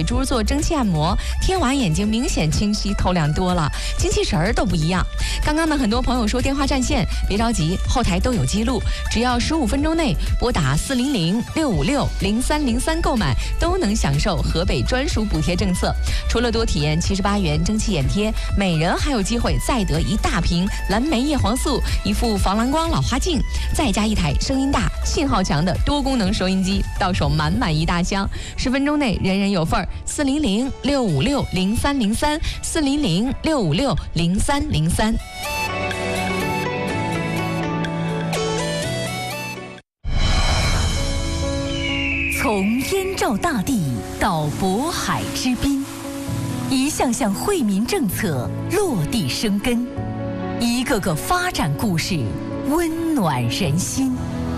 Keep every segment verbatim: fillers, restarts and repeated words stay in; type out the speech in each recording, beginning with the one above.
珠做蒸汽按摩，天娃眼睛明显清晰透亮多了，精气神儿都不一样。刚刚呢，很多朋友说电话占线，别着急，后台都有记录，只要十五分钟内拨打四零零六五六零三零三购买，都能享受河北专属补贴政策。除了多体验七十八元蒸汽眼贴，每人还有机会再得一大瓶蓝莓叶黄素、一副防蓝光老花镜，再加一台声音大、信号强的多功能收音机，到手满满一大箱。十分钟内人人有份儿。四零零六五六零三零三，四零零六五六零三零三。 从燕赵大地到渤海之滨，一项项惠民政策落地生根，一个个发展故事温暖人心。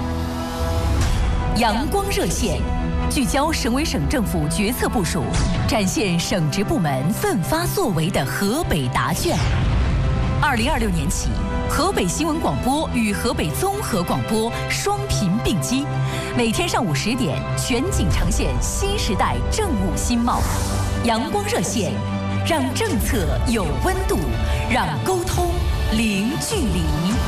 阳光热线聚焦省委省政府决策部署，展现省直部门奋发作为的河北答卷。二零二六年起，河北新闻广播与河北综合广播双频并机，每天上午十点全景呈现新时代政务新貌。阳光热线，让政策有温度，让沟通零距离。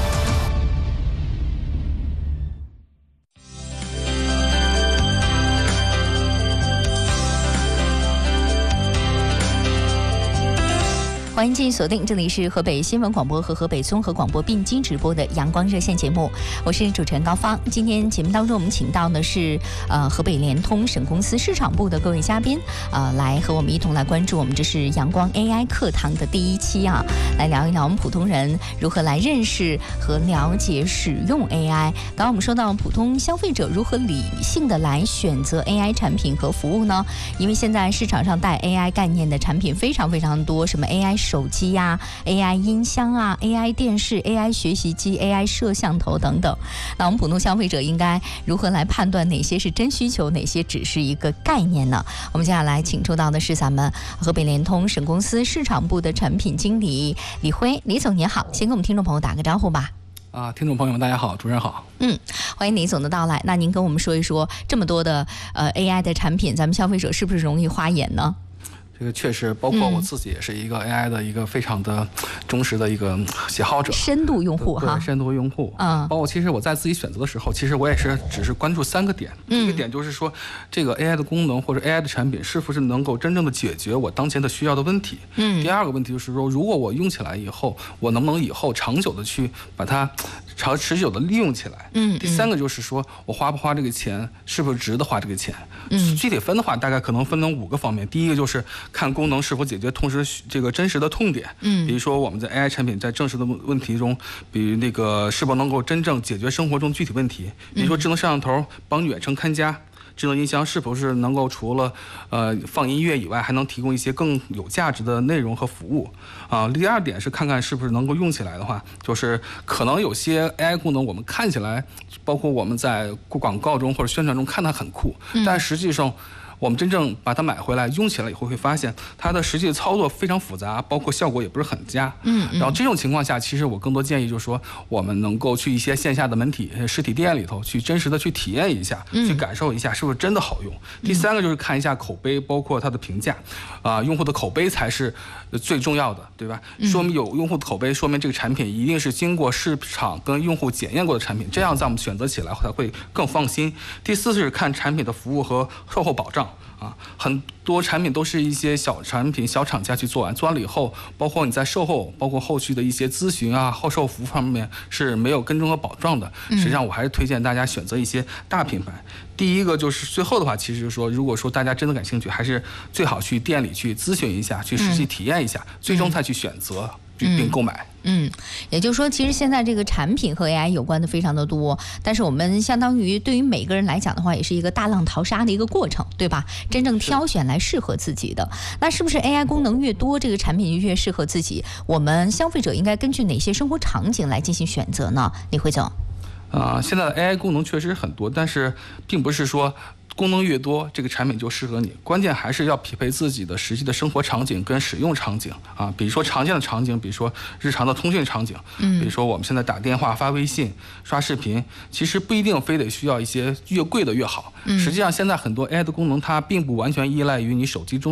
欢迎继续锁定，这里是河北新闻广播和河北综合广播并机直播的阳光热线节目，我是主持人高芳。今天节目当中我们请到的是呃河北联通省公司市场部的各位嘉宾，呃来和我们一同来关注我们这是阳光 A I 课堂的第一期啊，来聊一聊我们普通人如何来认识和了解使用 A I。刚刚我们说到普通消费者如何理性的来选择 A I 产品和服务呢？因为现在市场上带 A I 概念的产品非常非常多，什么 A I手机呀、啊、A I 音箱啊、A I 电视、A I 学习机、A I 摄像头等等。那我们普通消费者应该如何来判断哪些是真需求，哪些只是一个概念呢？我们接下来请出到的是咱们河北联通省公司市场部的产品经理李辉，李总您好，先跟我们听众朋友打个招呼吧。 啊，听众朋友们大家好，主持人好。 嗯，欢迎李总的到来。那您跟我们说一说，这么多的呃 A I 的产品，咱们消费者是不是容易花眼呢？ 这个确实，包括我自己也是一个 A I 的一个非常的忠实的一个喜好者， 深度用户哈， 深度用户。嗯，包括其实我在自己选择的时候，其实我也是只是关注三个点。第一个点就是说，这个 A I 的功能或者 A I 的产品是不是能够真正的解决我当前的需要的问题。嗯。第二个问题就是说，如果我用起来以后，我能不能以后长久的去把它长持久的利用起来。嗯。第三个就是说我花不花这个钱，是不是值得花这个钱。嗯。具体分的话，大概可能分成五个方面。第一个就是看功能是否解决同时这个真实的痛点，嗯，比如说我们在 A I 产品在正式的问题中，比如那个是否能够真正解决生活中具体问题，比如说智能摄像头帮你远程看家，智能音箱是否是能够除了呃放音乐以外，还能提供一些更有价值的内容和服务啊。第二点是看看是不是能够用起来的话，就是可能有些 A I 功能我们看起来，包括我们在广告中或者宣传中看它很酷，但实际上我们真正把它买回来用起来以后，会发现它的实际操作非常复杂，包括效果也不是很佳。嗯，然后这种情况下，其实我更多建议就是说，我们能够去一些线下的门体实体店里头去真实的去体验一下，嗯、去感受一下是不是真的好用。嗯、第三个就是看一下口碑，包括它的评价，啊、呃，用户的口碑才是最重要的，对吧？嗯、说明有用户的口碑，说明这个产品一定是经过市场跟用户检验过的产品，这样在我们选择起来才会更放心。第四是看产品的服务和售后保障。啊，很多产品都是一些小产品、小厂家去做完，做完了以后，包括你在售后，包括后续的一些咨询啊、后售服务方面是没有跟踪和保障的。实际上，我还是推荐大家选择一些大品牌。第一个就是最后的话，其实就是说，如果说大家真的感兴趣，还是最好去店里去咨询一下，去实际体验一下，嗯、最终再去选择。并购买。 嗯，也就是说，其实现在这个产品和 A I 有关的非常的多，但是我们相当于对于每个人来讲的话，也是一个大浪淘沙的一个过程，对吧？真正挑选来适合自己的，那是不是 A I 功能越多，这个产品就越适合自己？我们消费者应该根据哪些生活场景来进行选择呢？李辉总。 啊、呃，现在的 A I 功能确实很多，但是并不是说功能越多，这个产品就适合你。关键还是要匹配自己的实际的生活场景跟使用场景啊。比如说常见的场景，比如说日常的通讯场景，嗯，比如说我们现在打电话、发微信、刷视频，其实不一定非得需要一些越贵的越好。嗯，实际上现在很多 A I 的功能，它并不完全依赖于你手机中